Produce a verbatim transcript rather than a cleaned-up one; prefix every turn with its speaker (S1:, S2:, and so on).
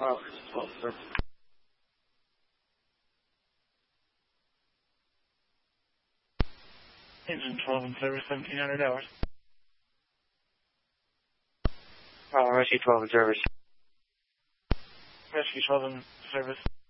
S1: Oh, twelve, sir.
S2: Engine twelve in service, seventeen hundred hours.
S1: Oh, Rescue twelve in service.
S2: Rescue twelve in service.